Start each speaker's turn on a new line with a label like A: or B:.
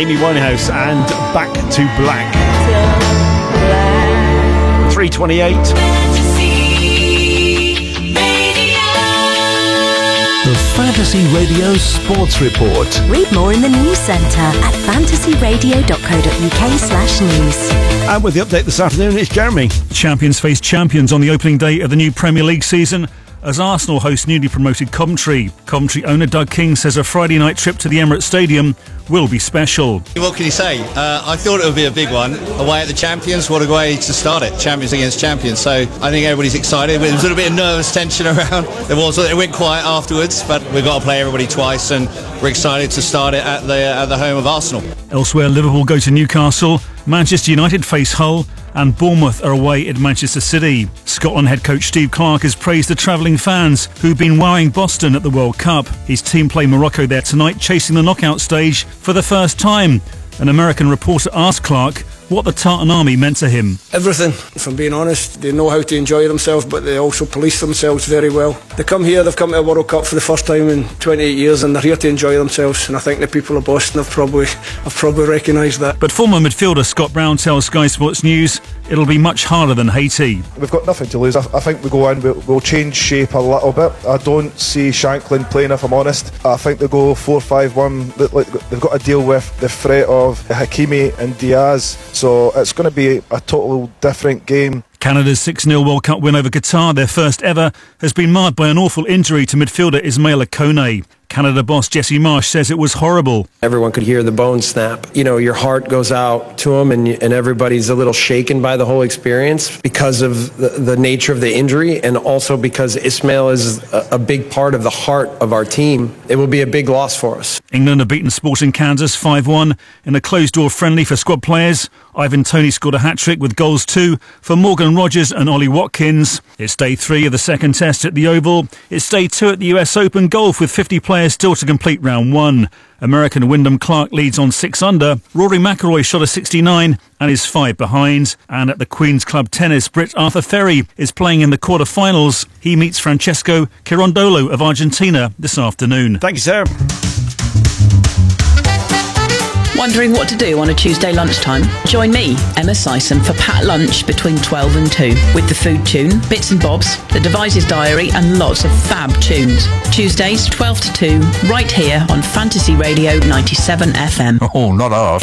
A: Amy Winehouse and Back to Black. 3:28.
B: The Fantasy Radio Sports Report.
C: Read more in the news centre at fantasyradio.co.uk/news.
A: And with the update this afternoon, it's Jeremy.
D: Champions face champions on the opening day of the new Premier League season as Arsenal host newly promoted Coventry. Coventry owner Doug King says a Friday night trip to the Emirates Stadium will be special.
E: What can you say? I thought it would be a big one. Away at the champions, what a way to start it. Champions against champions. So I think everybody's excited. There was a little bit of nervous tension around. It went quiet afterwards, but we've got to play everybody twice and we're excited to start it at the home of Arsenal.
D: Elsewhere, Liverpool go to Newcastle, Manchester United face Hull and Bournemouth are away at Manchester City. Scotland head coach Steve Clarke has praised the travelling fans who've been wowing Boston at the World Cup. His team play Morocco there tonight, chasing the knockout stage for the first time. An American reporter asked Clarke what the Tartan Army meant to him.
F: Everything, if I'm being honest. They know how to enjoy themselves, but they also police themselves very well. They come here, they've come to a World Cup for the first time in 28 years and they're here to enjoy themselves, and I think the people of Boston have probably recognised that.
D: But former midfielder Scott Brown tells Sky Sports News it'll be much harder than Haiti.
G: We've got nothing to lose. I think we go in, we'll change shape a little bit. I don't see Shanklin playing, if I'm honest. I think they go 4-5-1. They've got to deal with the threat of Hakimi and Diaz, so it's going to be a total different game.
D: Canada's 6-0 World Cup win over Qatar, their first ever, has been marred by an awful injury to midfielder Ismaila Kone. Canada boss Jesse Marsh says it was horrible.
H: Everyone could hear the bone snap. You know, your heart goes out to him and everybody's a little shaken by the whole experience because of the nature of the injury and also because Ismail is a big part of the heart of our team. It will be a big loss for us.
D: England have beaten Sporting Kansas 5-1 in a closed-door friendly for squad players. Ivan Toney scored a hat-trick with goals too for Morgan Rogers and Ollie Watkins. It's day 3 of the second test at the Oval. It's day 2 at the US Open Golf with 50 players still to complete round 1. American Wyndham Clark leads on 6 under. Rory McIlroy shot a 69 and is 5 behind. And at the Queen's Club Tennis, Brit Arthur Ferry is playing in the quarter-finals. He meets Francesco Cirondolo of Argentina this afternoon.
A: Thank you, sir.
I: Wondering what to do on a Tuesday lunchtime? Join me, Emma Sison, for Pat Lunch between 12 and 2 with the Food Tune, Bits and Bobs, the Devices Diary and lots of fab tunes. Tuesdays 12 to 2 right here on Fantasy Radio 97 FM.
B: Oh, not ours.